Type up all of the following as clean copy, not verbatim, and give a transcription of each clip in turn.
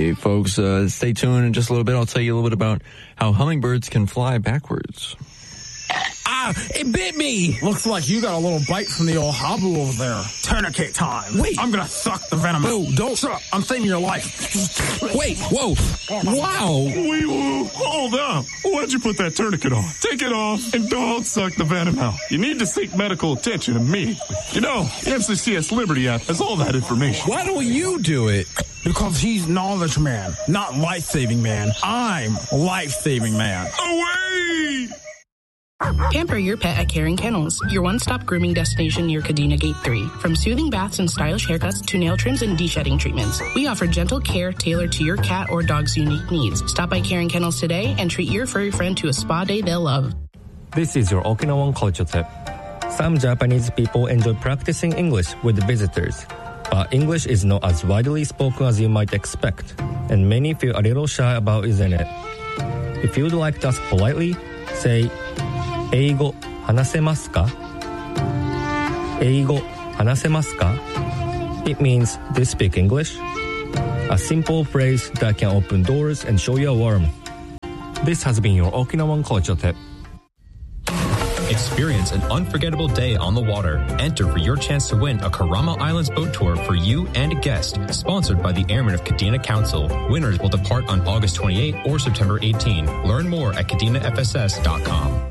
Hey, folks, stay tuned in just a little bit. I'll tell you a little bit about how hummingbirds can fly backwards. It bit me. Looks like you got a little bite from the old habu over there. Tourniquet time. Wait. I'm gonna suck the venom out. No, don't. Shut up. I'm saving your life. Wait, whoa. Wow. Wee woo, hold up. Why'd you put that tourniquet on? Take it off and don't suck the venom out. You need to seek medical attention immediately. You know, the MCCS Liberty app has all that information. Why don't you do it? Because he's knowledge man, not life-saving man. I'm life-saving man. Away! Pamper your pet at Caring Kennels, your one-stop grooming destination near Kadena Gate 3. From soothing baths and stylish haircuts to nail trims and de-shedding treatments, we offer gentle care tailored to your cat or dog's unique needs. Stop by Caring Kennels today and treat your furry friend to a spa day they'll love. This is your Okinawan culture tip. Some Japanese people enjoy practicing English with visitors, but English is not as widely spoken as you might expect, and many feel a little shy about using it. If you'd like to ask politely, say, 英語話せますか? 英語話せますか? It means, do you speak English? A simple phrase that can open doors and show you a warm. This has been your Okinawan culture tip. Experience an unforgettable day on the water. Enter for your chance to win a Karama Islands boat tour for you and a guest, sponsored by the Airmen of Kadena Council. Winners will depart on August 28 or September 18. Learn more at KadenaFSS.com.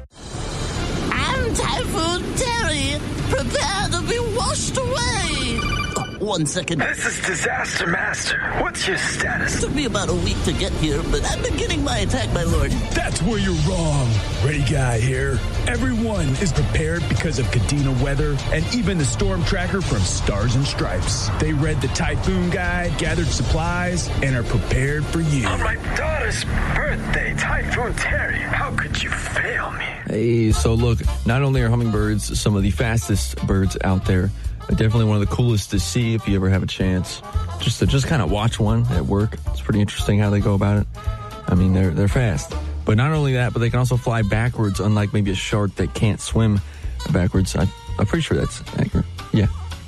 I'm Typhoon Terry. Prepare to be washed away. 1 second. This is Disaster Master. What's your status? Took me about a week to get here, but I'm beginning my attack, my lord. That's where you're wrong. Ready guy here. Everyone is prepared because of Kadena weather and even the storm tracker from Stars and Stripes. They read the typhoon guide, gathered supplies, and are prepared for you. On my daughter's birthday, Typhoon Terry. How could you fail me? Hey, so look, not only are hummingbirds some of the fastest birds out there, but definitely one of the coolest to see if you ever have a chance. Just kind of watch one at work. It's pretty interesting how they go about it. I mean, they're fast. But not only that, but they can also fly backwards, unlike maybe a shark that can't swim backwards. I'm pretty sure that's accurate. Yeah.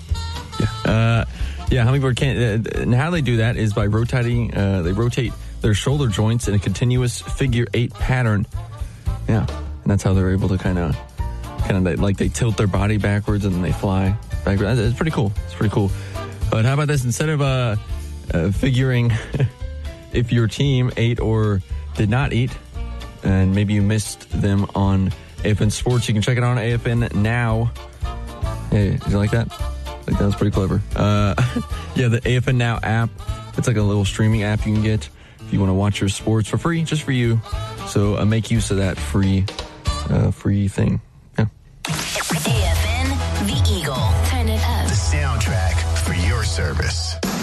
Hummingbird can't. And how they do that is by rotating. They rotate their shoulder joints in a continuous figure 8 pattern. Yeah, and that's how they're able to kind of like they tilt their body backwards and then they fly backwards. It's pretty cool. But how about this? Instead of figuring if your team ate or did not eat, and maybe you missed them on AFN Sports, you can check it out on AFN Now. Hey, did you like that? Like that was pretty clever. The AFN Now app. It's like a little streaming app you can get if you want to watch your sports for free, just for you. So make use of that free thing. Yeah. AFN, The Eagle. Turn it up. The soundtrack for your service.